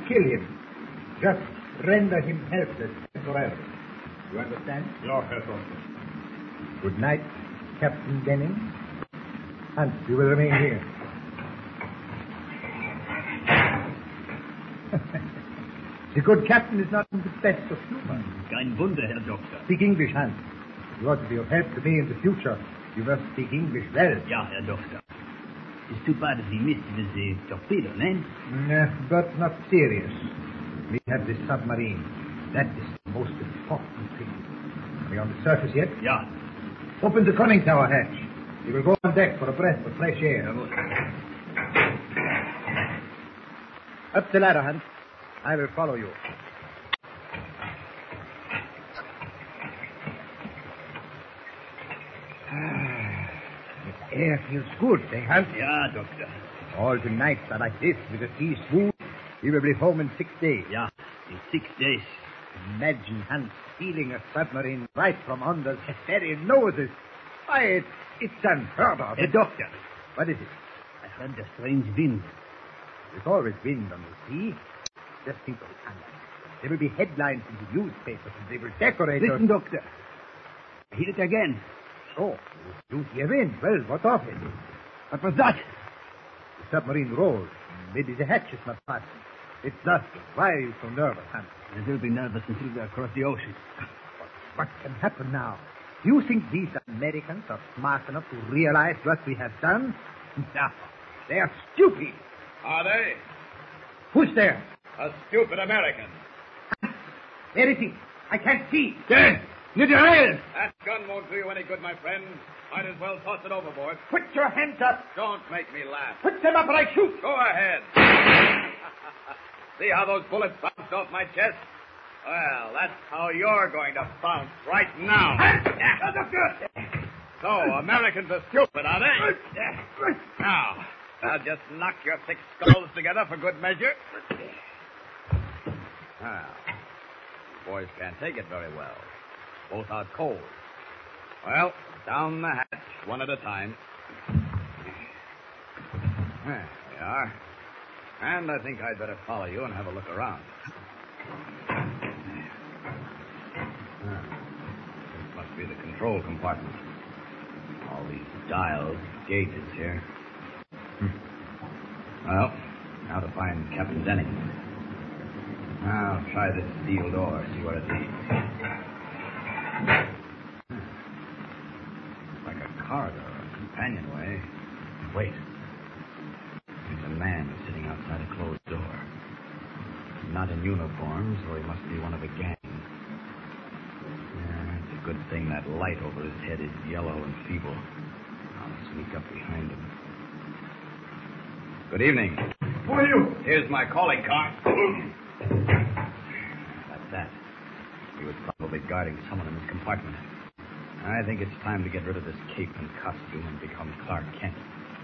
kill him. Just render him helpless forever. You understand? Ja, Herr Doctor. Good night, Captain Denning. Hans, you will remain here. The good captain is not in the best of humor. Kein Wunder, Herr Doktor. Speak English, Hans. You ought to be of help to me in the future. You must speak English well. Ja, Herr Doktor. It's too bad we missed the torpedo, eh? But not serious. We have this submarine. That is the most important thing. Are we on the surface yet? Ja. Open the conning tower hatch. We will go on deck for a breath of fresh air. Up the ladder, Hans. I will follow you. The air feels good, Hans? Ja, Doktor. All the nights are like this, with the sea smooth. We will be home in 6 days. Ja, in 6 days. Imagine Hans stealing a submarine right from under the very noses. Why, it's unheard of. Herr Doktor. What is it? I heard the strange wind. There's always wind on the sea. Just think of it, Hans. There will be headlines in the newspapers, and they will decorate us. Listen, Doctor. I hear it again. Oh, you hear wind. Well, what of it? What was that? The submarine rolls. Maybe the hatch is not fastened. It's dust. Why are you so nervous, Hans? I will be nervous until we are across the ocean. What can happen now? Do you think these Americans are smart enough to realize what we have done? No. They are stupid. Are they? Who's there? A stupid American. Where is he? I can't see. There! Near the rail! That gun won't do you any good, my friend. Might as well toss it overboard. Put your hands up. Don't make me laugh. Put them up or I shoot. Go ahead. See how those bullets bounced off my chest? Well, that's how you're going to bounce right now. So, Americans are stupid, are they? Now, I'll just knock your thick skulls together for good measure. Now, boys can't take it very well. Both are cold. Well, down the hatch, one at a time. There we are. And I think I'd better follow you and have a look around. This must be the control compartment. All these dials, gauges here. Well, now to find Captain Denning. I'll try this steel door, see what it leads. Like a corridor or a companionway. Wait. There's a man sitting outside a closed door. Not in uniform, so he must be one of the gang. Yeah, it's a good thing that light over his head is yellow and feeble. I'll sneak up behind him. Good evening. Who are you? Here's my calling card. That's that. He was probably guarding someone in this compartment. I think it's time to get rid of this cape and costume and become Clark Kent.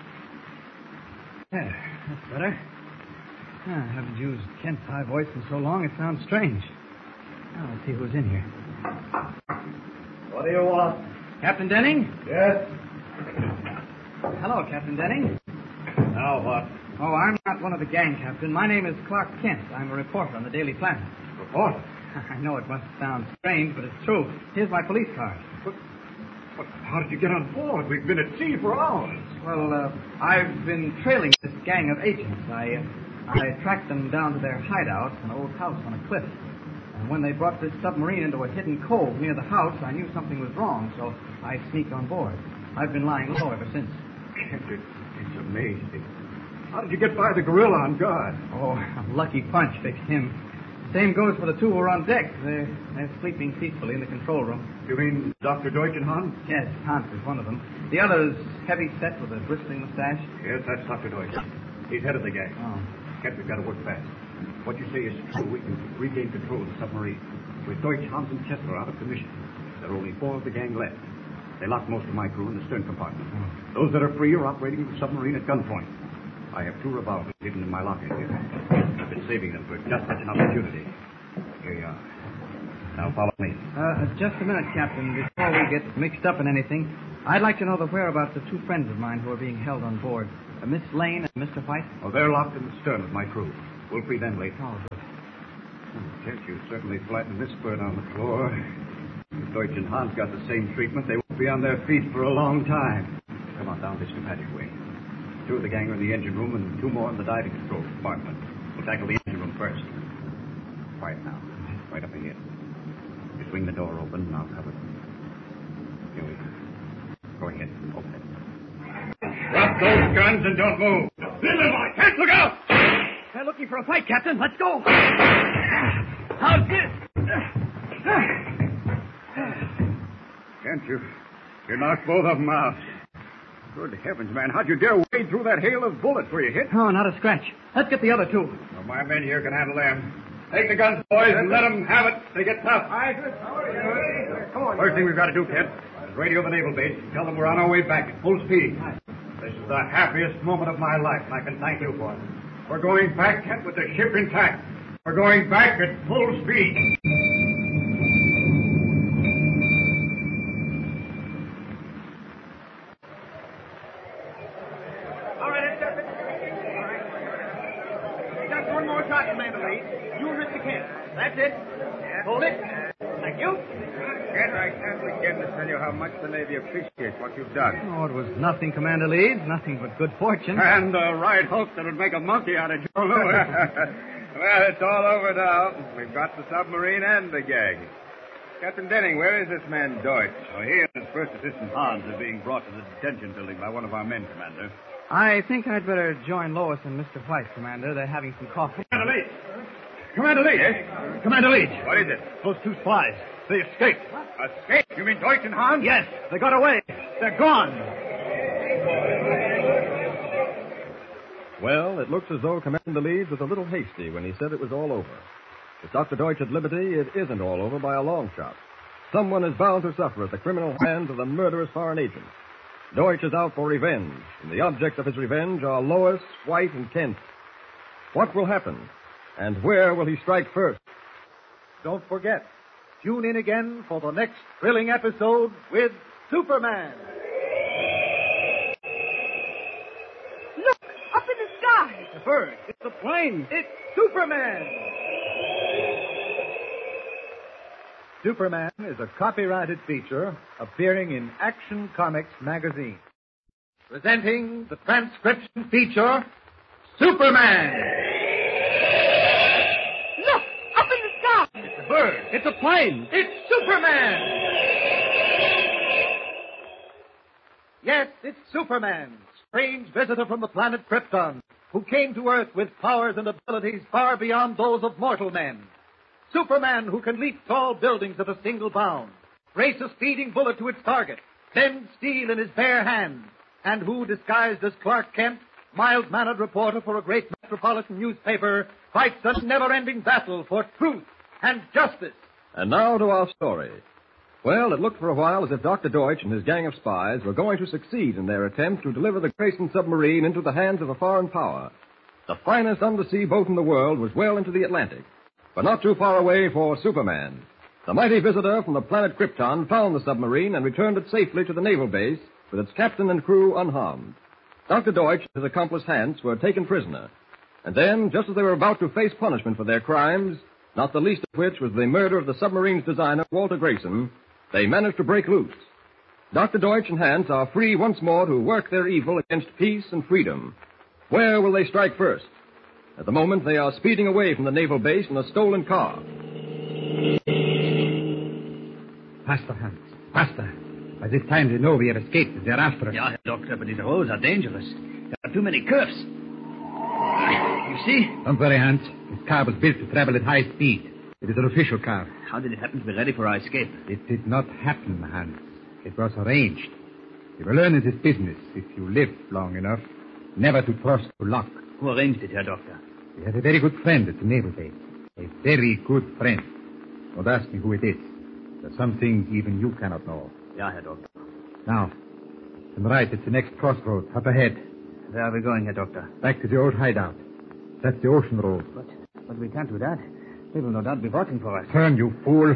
Yeah, that's better. I haven't used Kent's high voice in so long, it sounds strange. Now, let's see who's in here. What do you want? Captain Denning? Yes? Hello, Captain Denning. Now what? Oh, I'm not one of the gang, Captain. My name is Clark Kent. I'm a reporter on the Daily Planet. Reporter? I know it must sound strange, but it's true. Here's my police card. But how did you get on board? We've been at sea for hours. Well, I've been trailing this gang of agents. I tracked them down to their hideout, an old house on a cliff. And when they brought this submarine into a hidden cove near the house, I knew something was wrong, so I sneaked on board. I've been lying low ever since. It's amazing. How did you get by the gorilla on guard? Oh, a lucky punch fixed him. Same goes for the two who are on deck. They're sleeping peacefully in the control room. You mean Dr. Deutsch and Hans? Yes, Hans is one of them. The other's heavy set with a bristling mustache. Yes, that's Dr. Deutsch. He's head of the gang. Oh. Kent, we've got to work fast. What you say is true. We can regain control of the submarine. With Deutsch, Hans, and Kessler out of commission, there are only 4 of the gang left. They locked most of my crew in the stern compartment. Those that are free are operating the submarine at gunpoint. I have 2 revolvers hidden in my locker here. I've been saving them for just such an opportunity. Here you are. Now follow me. Just a minute, Captain. Before we get mixed up in anything, I'd like to know the whereabouts of 2 friends of mine who are being held on board. Miss Lane and Mr. White. Oh, they're locked in the stern with my crew. We'll free them later. Oh, good. Kent, you certainly flattened this bird on the floor. If Deutsch and Hans got the same treatment, they won't be on their feet for a long time. Come on, down this passageway. 2 of the gang are in the engine room and 2 more in the diving control compartment. We'll tackle the engine room first. Quiet now. Right up ahead. You swing the door open and I'll cover it. Here we are. Go ahead. Open it. Drop those guns and don't move. Little boy, Kent, look out! They're looking for a fight, Captain. Let's go. How's this? Kent, you knocked both of them out. Good heavens, man. How'd you dare wade through that hail of bullets? Were you hit? Oh, not a scratch. Let's get the other 2. Well, my men here can handle them. Take the guns, boys, and let them have it. They get tough. Come on. First thing we've got to do, Kent, is radio the naval base and tell them we're on our way back at full speed. This is the happiest moment of my life, and I can thank you for it. We're going back, Kent, with the ship intact. We're going back at full speed. All right, that's it. All right. Just one more shot, Commander Lee. You and Mr. Kent. That's it. Hold it. Thank you. Kent, I can't begin to tell you how much the Navy appreciates what you've done. Oh, it was nothing, Commander Lee. Nothing but good fortune. And a right hook that would make a monkey out of Joe Louis. Well, it's all over now. We've got the submarine and the gang. Captain Denning, where is this man Deutsch? Well, he and his first assistant Hans are being brought to the detention building by one of our men, Commander. I think I'd better join Lois and Mr. White, Commander. They're having some coffee. Commander Leach! Commander Leach! Eh? Commander Leach! What is it? Those 2 spies. They escaped. Escape? You mean Deutsch and Hans? Yes, they got away. They're gone. Well, it looks as though Commander Leeds was a little hasty when he said it was all over. With Dr. Deutsch at liberty, it isn't all over by a long shot. Someone is bound to suffer at the criminal hands of the murderous foreign agent. Deutsch is out for revenge, and the objects of his revenge are Lois, White, and Kent. What will happen? And where will he strike first? Don't forget, tune in again for the next thrilling episode with Superman. Look, up in the sky. The bird. It's a plane. It's Superman. Superman is a copyrighted feature appearing in Action Comics magazine. Presenting the transcription feature, Superman. Look, up in the sky. It's a bird. It's a plane. It's Superman. Yes, it's Superman, strange visitor from the planet Krypton, who came to Earth with powers and abilities far beyond those of mortal men. Superman, who can leap tall buildings at a single bound, race a speeding bullet to its target, bend steel in his bare hand, and who, disguised as Clark Kent, mild-mannered reporter for a great metropolitan newspaper, fights a never-ending battle for truth and justice. And now to our story. Well, it looked for a while as if Dr. Deutsch and his gang of spies were going to succeed in their attempt to deliver the Grayson submarine into the hands of a foreign power. The finest undersea boat in the world was well into the Atlantic, but not too far away for Superman. The mighty visitor from the planet Krypton found the submarine and returned it safely to the naval base with its captain and crew unharmed. Dr. Deutsch and his accomplice Hans were taken prisoner. And then, just as they were about to face punishment for their crimes, not the least of which was the murder of the submarine's designer, Walter Grayson, they managed to break loose. Dr. Deutsch and Hans are free once more to work their evil against peace and freedom. Where will they strike first? At the moment, they are speeding away from the naval base in a stolen car. Faster, Hans. Faster. By this time, they know we have escaped. They're after us. Yeah, Doctor, but these roads are dangerous. There are too many curves. You see? Don't worry, Hans. This car was built to travel at high speed. It is an official car. How did it happen to be ready for our escape? It did not happen, Hans. It was arranged. You will learn in this business, if you live long enough, never to trust to luck. Who arranged it, Herr Doctor? We have a very good friend at the naval base. A very good friend. Don't ask me who it is. There are some things even you cannot know. Yeah, Herr Doctor. Now, to the right, it's the next crossroad, up ahead. Where are we going, Herr Doctor? Back to the old hideout. That's the ocean road. But we can't do that. They will no doubt be watching for us. Turn, you fool.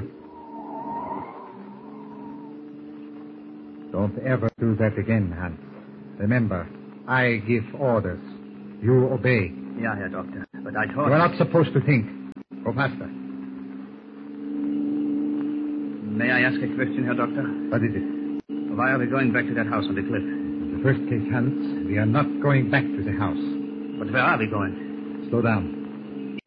Don't ever do that again, Hans. Remember, I give orders. You obey. Yeah, Herr Doctor. But I thought... You are not supposed to think. Go faster. May I ask a question, Herr Doctor? What is it? Why are we going back to that house on the cliff? In the first case, Hans, we are not going back to the house. But where are we going? Slow down.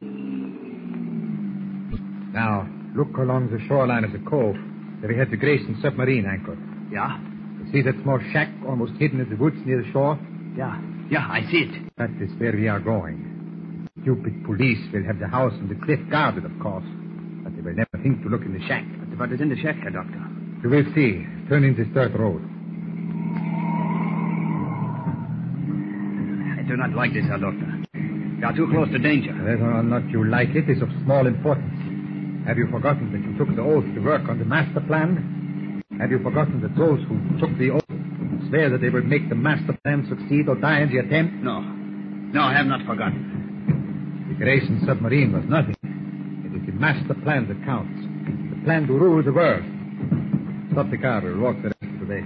Now, look along the shoreline of the cove where we had the Grayson submarine anchored. Yeah? You see that small shack almost hidden in the woods near the shore? Yeah. Yeah, I see it. That is where we are going. Stupid police will have the house and the cliff guarded, of course. But they will never think to look in the shack. But what is in the shack, Herr Doctor? You will see. Turn in this dirt road. I do not like this, Herr Doctor. We are too close to danger. Whether or not you like it is of small importance. Have you forgotten that you took the oath to work on the master plan? Have you forgotten that those who took the oath swear that they would make the master plan succeed or die in the attempt? No. No, I have not forgotten. The Grayson submarine was nothing. It is the master plan that counts. The plan to rule the world. Stop the car. We'll walk the rest of the way.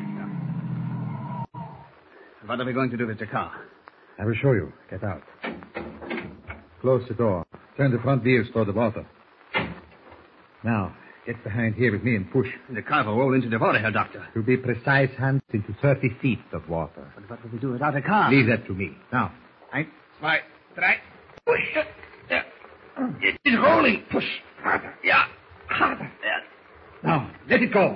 What are we going to do with the car? I will show you. Get out. Close the door. Turn the front wheels toward the water. Now, get behind here with me and push. The car will roll into the water, Herr Doctor. To be precise, Hans, into 30 feet of water. But what will we do without a car? Leave that to me. Now, 1, 2, 3. Push. It is rolling. Push. Harder. Yeah. Harder. Now, let it go.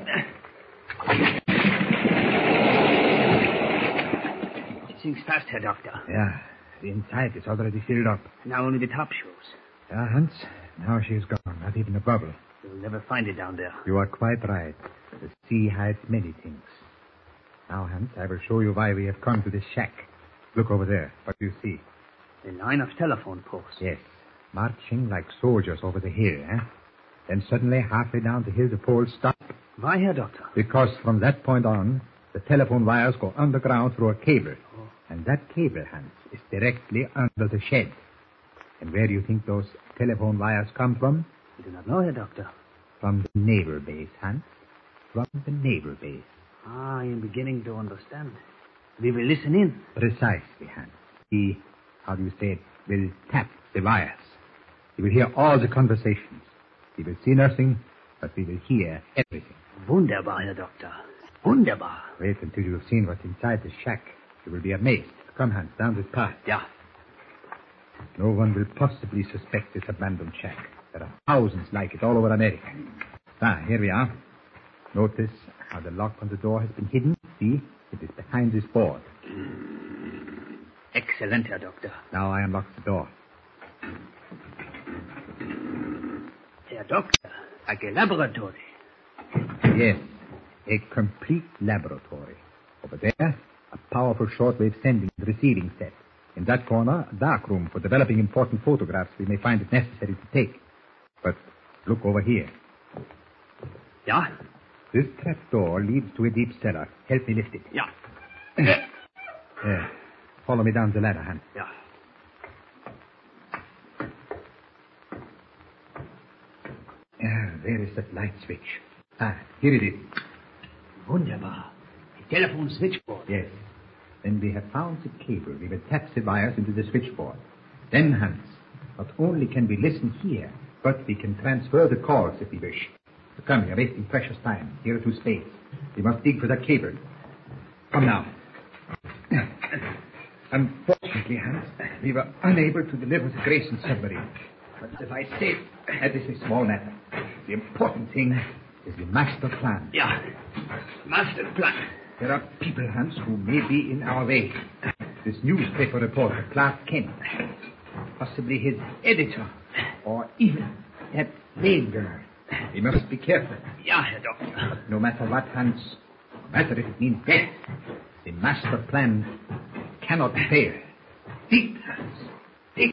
It sinks fast, Herr Doctor. Yeah, the inside is already filled up. Now only the top shows. Yeah, Hans, now she is gone. Not even a bubble. You'll never find it down there. You are quite right. The sea hides many things. Now, Hans, I will show you why we have come to this shack. Look over there. What do you see? A line of telephone poles. Yes. Marching like soldiers over the hill, eh? Then suddenly, halfway down the hill, the poles stop. Why, Herr Doctor? Because from that point on, the telephone wires go underground through a cable. Oh. And that cable, Hans, is directly under the shed. And where do you think those telephone wires come from? I do not know, Herr Doctor. From the naval base, Hans. From the naval base. Ah, I am beginning to understand. We will listen in. Precisely, Hans. He, how do you say it, will tap the wires. He will hear all the conversations. He will see nothing, but we will hear everything. Wunderbar, Herr Doctor. Wunderbar. Wait until you have seen what's inside the shack. You will be amazed. Come, Hans, down this path. Yeah. No one will possibly suspect this abandoned shack. There are thousands like it all over America. Ah, here we are. Notice how the lock on the door has been hidden. See, it is behind this board. Excellent, Herr Doctor. Now I unlock the door. Herr Doctor, like a laboratory. Yes, a complete laboratory. Over there, a powerful shortwave sending and receiving set. In that corner, a dark room for developing important photographs we may find it necessary to take. But look over here. Yeah? This trapdoor leads to a deep cellar. Help me lift it. Yeah. There. Follow me down the ladder, Hans. Yeah. Where is that light switch? Ah, here it is. Wunderbar. A telephone switchboard. Yes. When we have found the cable, we will tap the wires into the switchboard. Then, Hans, not only can we listen here, but we can transfer the calls if we wish. Come, we are wasting precious time. Here are 2 spades. We must dig for that cable. Come now. Unfortunately, Hans, we were unable to deliver the Grayson submarine. But as I said, that is a small matter. The important thing is the master plan. Yeah. Master plan. There are people, Hans, who may be in our way. This newspaper reporter, Clark Kent. Possibly his editor. Or even that mail girl. We must be careful. Yeah, Herr Doctor. But no matter what, Hans, no matter if it means death, the master plan cannot fail. Think, Hans. Think.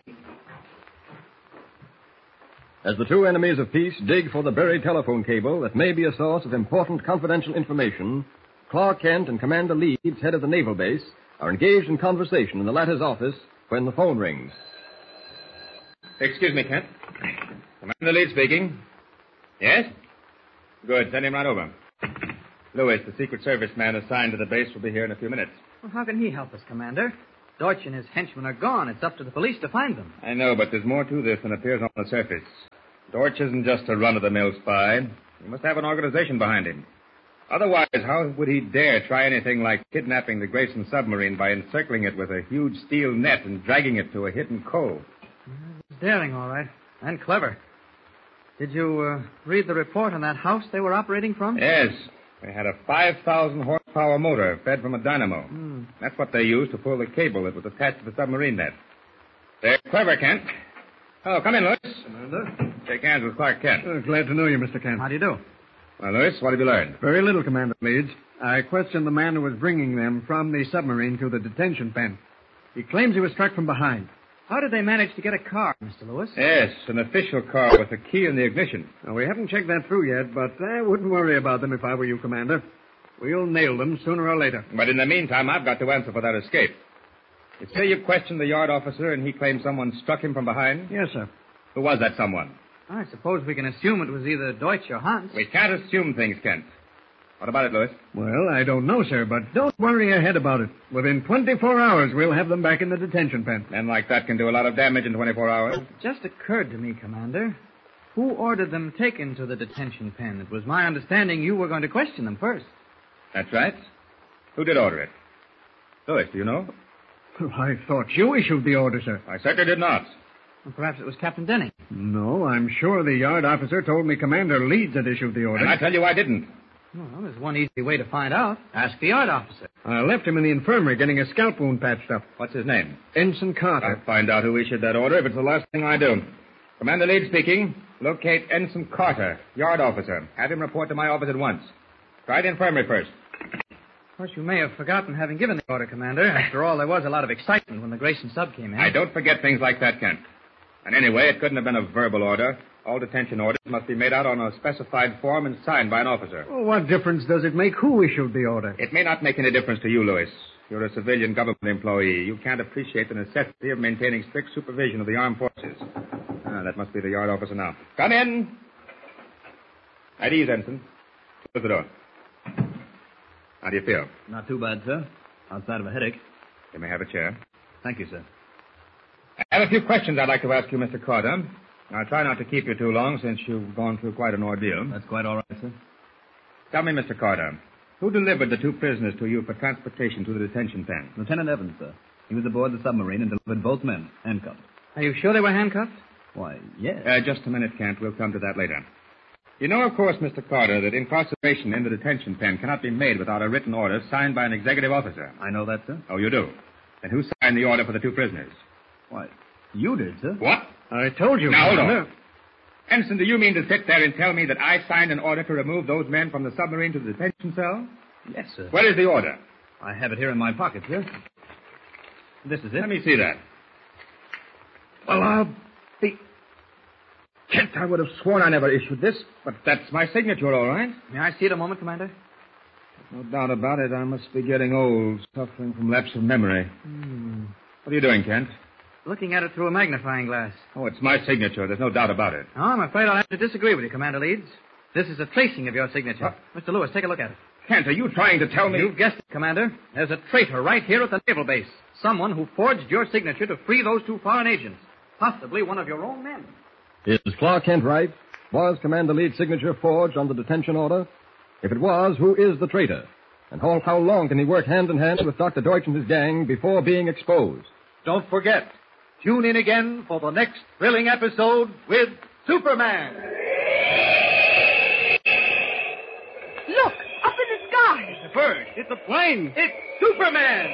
As the two enemies of peace dig for the buried telephone cable that may be a source of important confidential information, Clark Kent and Commander Leeds, head of the naval base, are engaged in conversation in the latter's office when the phone rings. Excuse me, Kent. Commander Leeds speaking. Yes? Good. Send him right over. Lewis, the Secret Service man assigned to the base, will be here in a few minutes. Well, how can he help us, Commander? Deutsch and his henchmen are gone. It's up to the police to find them. I know, but there's more to this than appears on the surface. Deutsch isn't just a run-of-the-mill spy. He must have an organization behind him. Otherwise, how would he dare try anything like kidnapping the Grayson submarine by encircling it with a huge steel net and dragging it to a hidden cove? Daring, all right. And clever. Did you read the report on that house they were operating from? Yes. They had a 5,000 horsepower motor fed from a dynamo. That's what they used to pull the cable that was attached to the submarine net. They're clever, Kent. Oh, come in, Lewis. Commander? Shake hands with Clark Kent. Glad to know you, Mr. Kent. How do you do? Well, Lewis, what have you learned? Very little, Commander Leeds. I questioned the man who was bringing them from the submarine to the detention pen. He claims he was struck from behind. How did they manage to get a car, Mr. Lewis? Yes, an official car with a key in the ignition. Now, we haven't checked that through yet, but I wouldn't worry about them if I were you, Commander. We'll nail them sooner or later. But in the meantime, I've got to answer for that escape. You say you questioned the yard officer and he claims someone struck him from behind? Yes, sir. Who was that someone? I suppose we can assume it was either Deutsch or Hans. We can't assume things, Kent. What about it, Lewis? Well, I don't know, sir, but don't worry ahead about it. Within 24 hours, we'll have them back in the detention pen. Men like that can do a lot of damage in 24 hours. It just occurred to me, Commander. Who ordered them taken to the detention pen? It was my understanding you were going to question them first. That's right. Who did order it? Lewis, do you know? I thought you issued the order, sir. I certainly did not. Well, perhaps it was Captain Denning. No, I'm sure the yard officer told me Commander Leeds had issued the order. And I tell you I didn't. Well, there's one easy way to find out. Ask the yard officer. I left him in the infirmary getting a scalp wound patched up. What's his name? Ensign Carter. I'll find out who issued that order if it's the last thing I do. Commander Leeds speaking. Locate Ensign Carter, yard officer. Have him report to my office at once. Try the infirmary first. Of course, you may have forgotten having given the order, Commander. After all, there was a lot of excitement when the Grayson sub came in. I don't forget things like that, Kent. And anyway, it couldn't have been a verbal order. All detention orders must be made out on a specified form and signed by an officer. Well, what difference does it make who issued the order? It may not make any difference to you, Lewis. You're a civilian government employee. You can't appreciate the necessity of maintaining strict supervision of the armed forces. That must be the yard officer now. Come in. At ease, Ensign. Close the door. How do you feel? Not too bad, sir. Outside of a headache. You may have a chair. Thank you, sir. I have a few questions I'd like to ask you, Mr. Carter. I'll try not to keep you too long since you've gone through quite an ordeal. That's quite all right, sir. Tell me, Mr. Carter, who delivered the two prisoners to you for transportation to the detention pen? Lieutenant Evans, sir. He was aboard the submarine and delivered both men, handcuffed. Are you sure they were handcuffed? Why, yes. Just a minute, Kent. We'll come to that later. You know, of course, Mr. Carter, that incarceration in the detention pen cannot be made without a written order signed by an executive officer. I know that, sir. Oh, you do? Then who signed the order for the two prisoners? Why, you did, sir. What? I told you. Now, hold on. Ensign, do you mean to sit there and tell me that I signed an order to remove those men from the submarine to the detention cell? Yes, sir. Where is the order? I have it here in my pocket, sir. This is it. Let me see that. Well, I'll be... Kent, I would have sworn I never issued this. But that's my signature, all right. May I see it a moment, Commander? No doubt about it. I must be getting old, suffering from lapse of memory. What are you doing, Kent? Looking at it through a magnifying glass. Oh, it's my signature. There's no doubt about it. Oh, I'm afraid I'll have to disagree with you, Commander Leeds. This is a tracing of your signature. Mr. Lewis, take a look at it. Kent, are you trying to tell me... You've guessed it, Commander. There's a traitor right here at the naval base. Someone who forged your signature to free those two foreign agents. Possibly one of your own men. Is Clark Kent right? Was Commander Leeds' signature forged on the detention order? If it was, who is the traitor? And how long can he work hand in hand with Dr. Deutsch and his gang before being exposed? Don't forget, tune in again for the next thrilling episode with Superman. Look, up in the sky. It's a bird. It's a plane. It's Superman!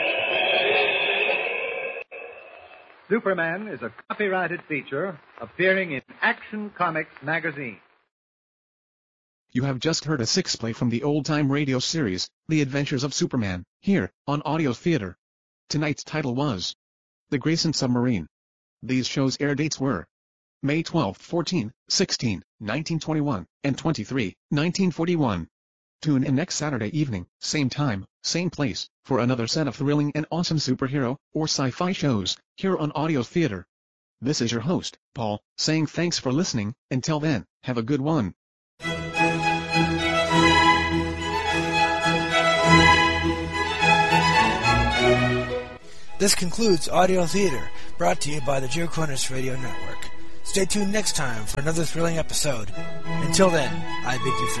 Superman is a copyrighted feature appearing in Action Comics magazine. You have just heard a six-play from the old-time radio series, The Adventures of Superman, here, on Audio Theater. Tonight's title was The Grayson Submarine. These shows' air dates were May 12, 14, 16, 1921, and 23, 1941. Tune in next Saturday evening, same time, same place, for another set of thrilling and awesome superhero or sci-fi shows, here on Audio Theater. This is your host, Paul, saying thanks for listening. Until then, have a good one. This concludes Audio Theater, brought to you by the Joe Cornish Radio Network. Stay tuned next time for another thrilling episode. Until then, I bid you farewell.